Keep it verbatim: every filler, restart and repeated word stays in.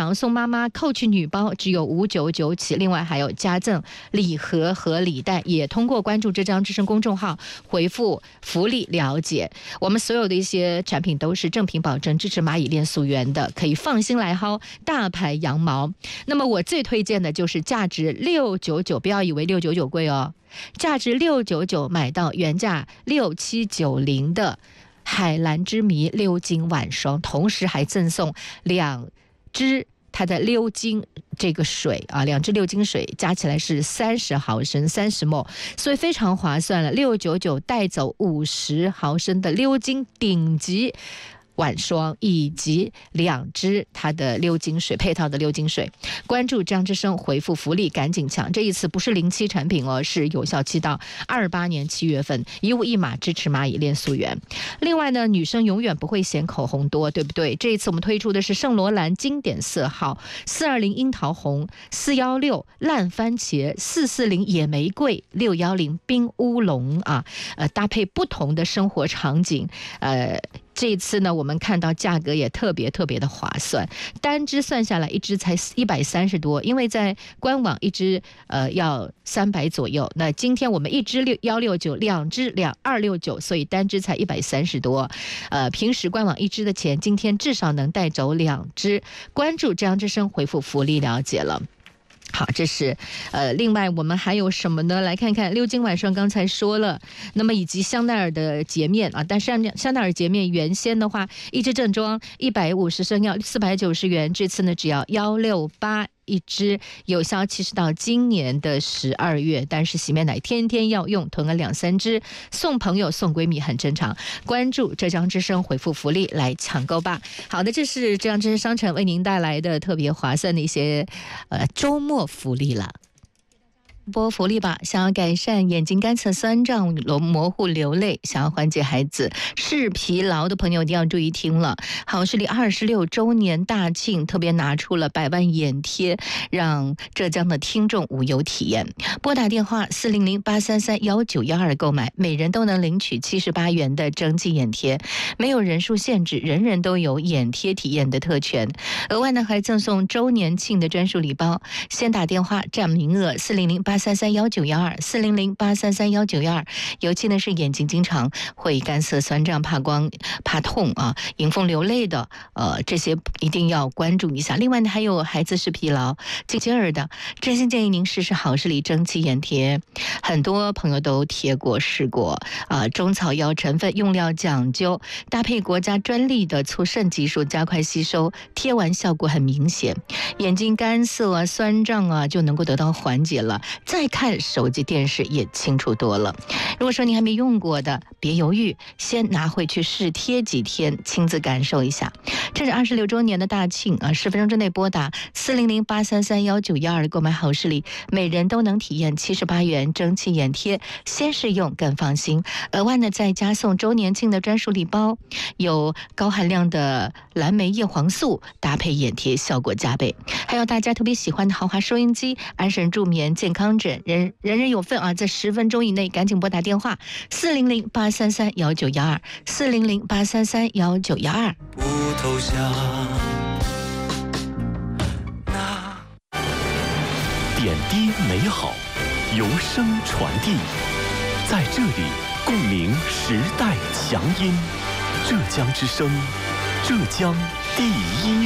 享送妈妈 Coach 女包只有五九九起，另外还有加赠礼盒和礼袋，也通过关注浙江之声公众号回复福利了解。我们所有的一些产品都是正品保证，支持蚂蚁链溯源的，可以放心来薅大牌羊毛。那么我最推荐的就是价值六九九，不要以为六九九贵哦，价值六九九买到原价六七九零的海蓝之谜鎏金晚霜，同时还赠送两支它的鎏金这个水啊，两支鎏金水加起来是三十毫升，三十 ml， 所以非常划算了。六九九带走五十毫升的鎏金顶级晚霜以及两支它的鎏金水配套的鎏金水。关注张之声回复福利赶紧抢，这一次不是零期产品哦，是有效期到二八年七月份，一物一码支持蚂蚁链溯源。另外呢，女生永远不会嫌口红多，对不对？这一次我们推出的是圣罗兰经典色号四二零樱桃红、四一六烂番茄、四四零野玫瑰、六一零冰乌龙啊，呃，搭配不同的生活场景，呃。这一次呢，我们看到价格也特别特别的划算，单支算下来一支才一百三十多，因为在官网一支呃要三百左右，那今天我们一支六幺六九，两支两二六九，所以单支才一百三十多。呃，平时官网一支的钱，今天至少能带走两支。关注张之声回复福利了解了。好，这是呃，另外我们还有什么呢？来看看鎏金晚霜，刚才说了，那么以及香奈儿的洁面啊，但是香奈儿洁面原先的话，一支正装一百五十升要四百九十元，这次呢只要一六八。一支有效期是到今年的十二月，但是洗面奶天天要用，囤个两三支送朋友送闺蜜很正常。关注浙江之声回复福利来抢购吧。好的，这是浙江之声商城为您带来的特别划算的一些呃周末福利了。播福利吧，想要改善眼睛干涩酸胀模糊流泪，想要缓解孩子视疲劳的朋友一定要注意听了。好视力二十六周年大庆特别拿出了百万眼贴，让浙江的听众无忧体验。拨打电话四零零八三三幺九幺二购买，每人都能领取七十八元的蒸汽眼贴，没有人数限制，人人都有眼贴体验的特权。额外呢还赠送周年庆的专属礼包，先打电话占名额四零零八三三幺九幺二四零零八三三幺九幺二。尤其呢是眼睛经常会干涩酸胀、怕光、怕痛啊、迎风流泪的，呃，这些一定要关注一下。另外呢还有孩子视疲劳、经尖儿的，真心建议您试试好视力蒸汽眼贴。很多朋友都贴过试过啊、呃，中草药成分，用料讲究，搭配国家专利的促渗技术，加快吸收，贴完效果很明显，眼睛干涩啊、酸胀啊就能够得到缓解了。再看手机电视也清楚多了。如果说你还没用过的，别犹豫，先拿回去试贴几天，亲自感受一下。这是二十六周年的大庆啊！十分钟之内拨打四零零八三三幺九幺二购买好视力，每人都能体验七十八元蒸汽眼贴，先试用更放心。额外呢再加送周年庆的专属礼包，有高含量的蓝莓叶黄素搭配眼贴，效果加倍。还有大家特别喜欢的豪华收音机、安神助眠健康枕，人人人有份啊！在十分钟以内赶紧拨打电话四零零八三三幺九幺二四零零八三三幺九幺二。 不投降。 点滴美好，由声传递，在这里共鸣时代强音。浙江之声，浙江第一